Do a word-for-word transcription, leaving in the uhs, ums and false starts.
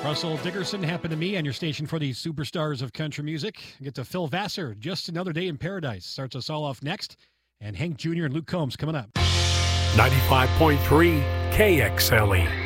Russell Dickerson happened to me on your station for the superstars of country music. Get to Phil Vassar, Just Another Day in Paradise. Starts us all off next. And Hank Junior and Luke Combs coming up. ninety-five point three K X L E.